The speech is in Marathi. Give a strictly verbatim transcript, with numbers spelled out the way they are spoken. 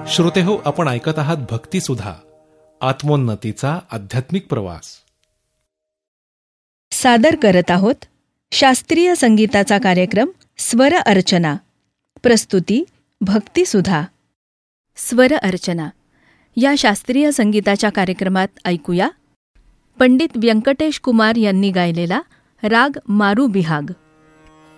श्रोतेहो, आपण ऐकत आहात भक्तिसुधा, आत्मोन्नतीचा आध्यात्मिक प्रवास. सादर करत आहोत शास्त्रीय संगीताचा कार्यक्रम स्वर अर्चना. प्रस्तुती भक्तिसुधा. स्वर अर्चना या शास्त्रीय संगीताच्या कार्यक्रमात ऐकूया पंडित व्यंकटेश कुमार यांनी गायलेला राग मारू बिहाग.